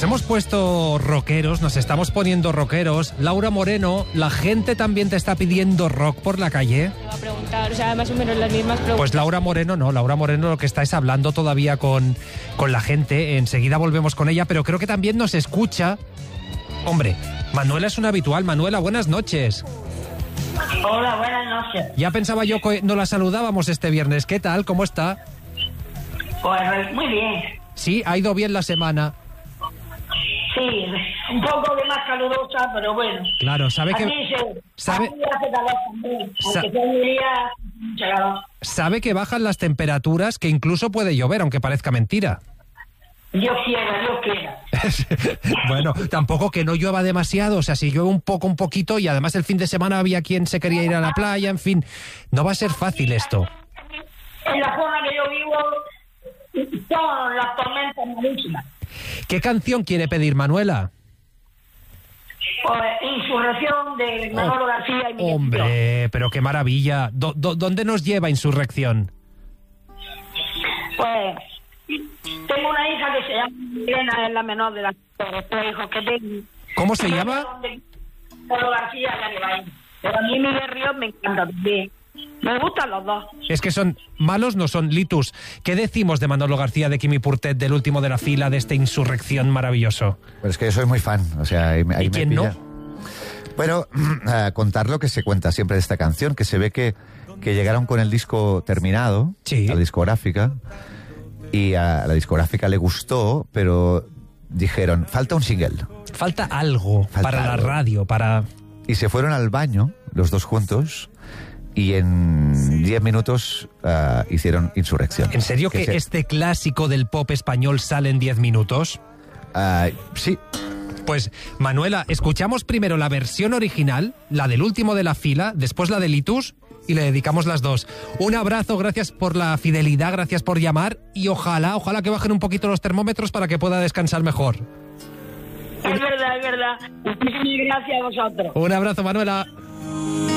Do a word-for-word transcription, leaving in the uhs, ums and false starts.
hemos puesto rockeros, nos estamos poniendo rockeros. Laura Moreno, ¿la gente también te está pidiendo rock por la calle? Me va a preguntar, o sea, más o menos las mismas preguntas. Pues Laura Moreno no, Laura Moreno lo que está es hablando todavía con, con la gente. Enseguida volvemos con ella, pero creo que también nos escucha. Hombre, Manuela es una habitual. Manuela, buenas noches. Hola, buenas noches. Ya pensaba yo que no la saludábamos este viernes. ¿Qué tal? ¿Cómo está? Pues muy bien. Sí, ha ido bien la semana. Sí, un poco de más calurosa, pero bueno. Claro, sabe que... Aquí se, sabe, aquí hace calor también, sa- aunque sea un día mucha calor. sabe que bajan las temperaturas, que incluso puede llover, aunque parezca mentira. Dios quiera, Dios quiera. Bueno, tampoco que no llueva demasiado, o sea, si llueve un poco, un poquito, y además el fin de semana había quien se quería ir a la playa, en fin, no va a ser fácil esto. En la zona que yo vivo son las tormentas malísimas. ¿Qué canción quiere pedir, Manuela? Pues Insurrección de Manolo Oh, García y Miguel. Hombre, pero qué maravilla. Do- do- ¿Dónde nos lleva Insurrección? Pues tengo una hija que se llama Elena, es la menor de las tres hijos que tengo. ¿Cómo se llama? Manolo García ya que va ahí. Pero a mí Miguel Ríos me encanta también. Me gustan los dos. Es que son malos, no son litus. ¿Qué decimos de Manolo García, de Quimi Portet, del último de la fila, de esta Insurrección maravilloso? Pues es que yo soy muy fan, o sea, ahí, ahí ¿Y me quién pilla. no? Bueno, a contar lo que se cuenta siempre de esta canción, que se ve que, que llegaron con el disco terminado, Sí. a la discográfica, y a la discográfica le gustó, pero dijeron, falta un single. Falta algo Falta para la algo. radio, para... Y se fueron al baño, los dos juntos, y en diez minutos uh, hicieron Insurrección. ¿En serio que se- este clásico del pop español sale en diez minutos? Uh, sí, Pues, Manuela, escuchamos primero la versión original, la del último de la fila, después la de Litus, y le dedicamos las dos. Un abrazo, gracias por la fidelidad, gracias por llamar, y ojalá, ojalá que bajen un poquito los termómetros para que pueda descansar mejor. Es verdad, es verdad. Muchísimas gracias a vosotros. Un abrazo, Manuela.